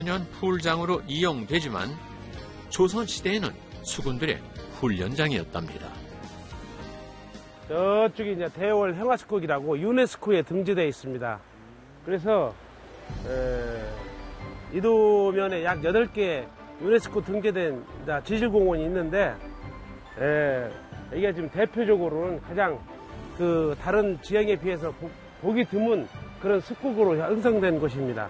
년 풀장으로 이용되지만 조선시대에는 수군들의 훈련장이었답니다. 저쪽이 이제 대월 행화습곡이라고 유네스코에 등재되어 있습니다. 그래서 이도면에 약 8개 유네스코 등재된 지질공원이 있는데 이게 지금 대표적으로는 가장 그 다른 지형에 비해서 보기 드문 그런 습곡으로 형성된 곳입니다.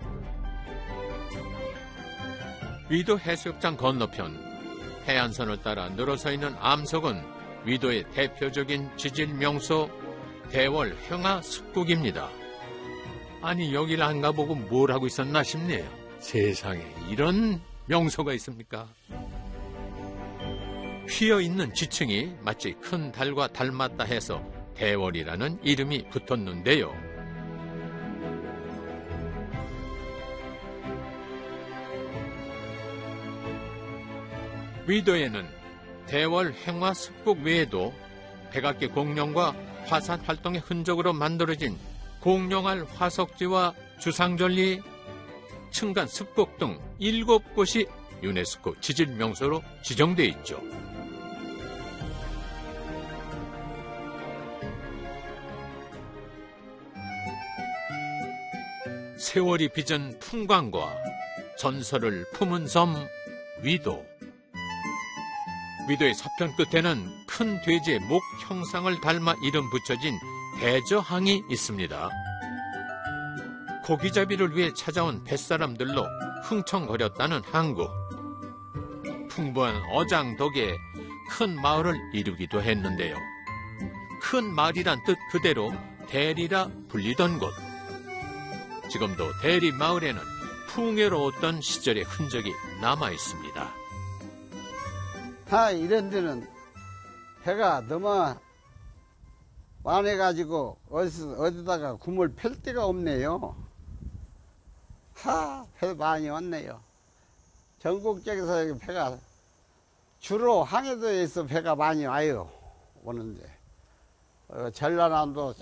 위도 해수욕장 건너편 해안선을 따라 늘어서 있는 암석은 위도의 대표적인 지질 명소 대월 행화 습곡입니다. 아니 여길 안 가보고 뭘 하고 있었나 싶네요. 세상에 이런 명소가 있습니까? 휘어있는 지층이 마치 큰 달과 닮았다 해서 대월이라는 이름이 붙었는데요. 위도에는 대월 행화 습곡 외에도 백악기 공룡과 화산 활동의 흔적으로 만들어진 공룡알 화석지와 주상절리, 층간 습곡 등 7곳이 유네스코 지질명소로 지정돼 있죠. 세월이 빚은 풍광과 전설을 품은 섬 위도. 위도의 서편 끝에는 큰 돼지의 목 형상을 닮아 이름 붙여진 대저항이 있습니다. 고기잡이를 위해 찾아온 뱃사람들로 흥청거렸다는 항구. 풍부한 어장 덕에 큰 마을을 이루기도 했는데요. 큰 마을이란 뜻 그대로 대리라 불리던 곳. 지금도 대리 마을에는 풍요로웠던 시절의 흔적이 남아 있습니다. 이런 데는 배가 너무 많아가지고 어디다가 구물 펼 데가 없네요. 배 많이 왔네요. 전국적에서 배가 주로 항해도에서 배가 많이 와요. 오는데 전라남도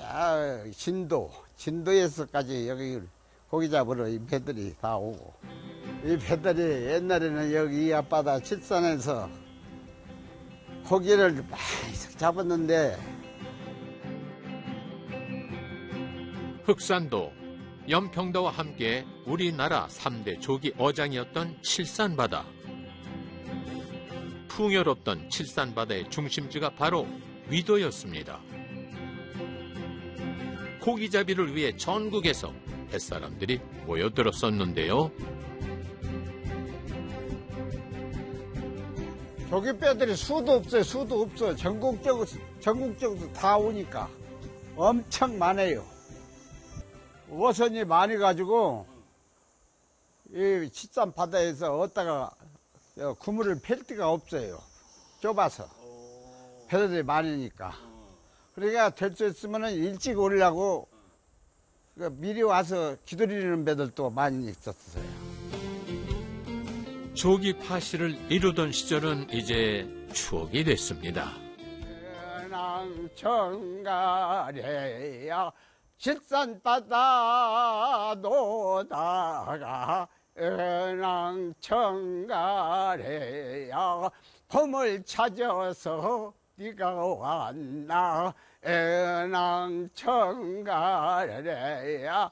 진도에서까지 여기 고기 잡으러 이 배들이 다 오고, 이 배들이 옛날에는 여기 이 앞바다 칠산에서 고기를 많이 잡았는데, 흑산도, 연평도와 함께 우리나라 3대 조기 어장이었던 칠산바다. 풍요롭던 칠산바다의 중심지가 바로 위도였습니다. 고기잡이를 위해 전국에서 뱃사람들이 모여들었었는데요. 조기배들이 수도 없어요. 수도 없어. 전국적으로 다 오니까 엄청 많아요. 어선이 많이 가지고 이 칠산 바다에서 어디다가 그물을 펼 데가 없어요. 좁아서 배들이 많으니까. 그러니까 될 수 있으면 일찍 오려고 미리 와서 기다리는 배들도 많이 있었어요. 조기 파시를 이루던 시절은 이제 추억이 됐습니다. 청가래야 칠산바다 노다가 청가래야 봄을 찾아서 네가 왔나 청가래야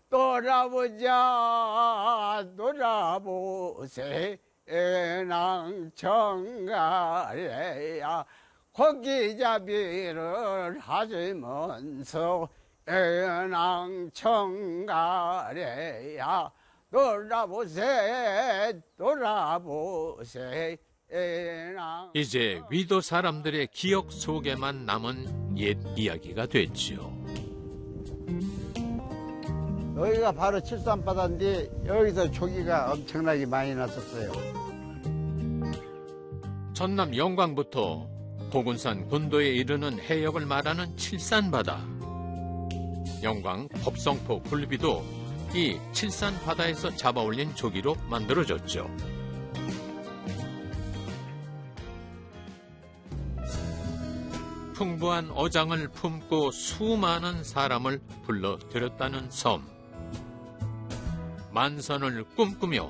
놀아보세 청가래야 고기잡이를 하시면서 청가래야 놀아보세 이제 위도 사람들의 기억 속에만 남은 옛 이야기가 됐지요. 여기가 바로 칠산바다인데 여기서 조기가 엄청나게 많이 났었어요. 전남 영광부터 보군산 군도에 이르는 해역을 말하는 칠산바다. 영광 법성포 굴비도 이 칠산바다에서 잡아올린 조기로 만들어졌죠. 풍부한 어장을 품고 수많은 사람을 불러들였다는 섬. 만선을 꿈꾸며